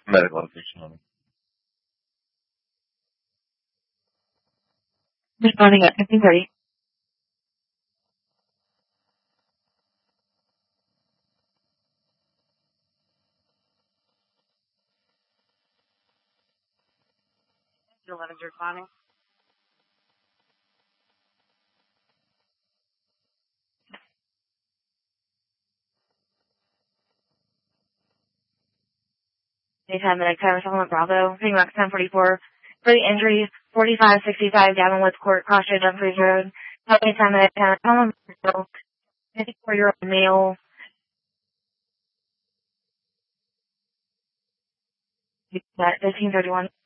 Medical location. Responding at 15:30. Responding. Daytime Medic Tower Supplement Bravo. Ping Rock 1044. For the injury, 4565 Gavinwoods Court, Crossroads, Dumfries Road. Daytime Medic Tower Supplement Bravo. 54-year-old male. At 1531.